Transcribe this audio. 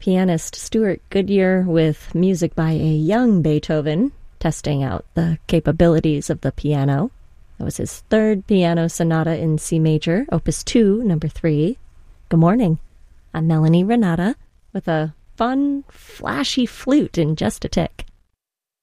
pianist Stuart Goodyear with music by a young Beethoven, testing out the capabilities of the piano. That was his third piano sonata in C major, Opus 2, number 3. Good morning. I'm Melanie Renata with a fun, flashy flute in just a tick.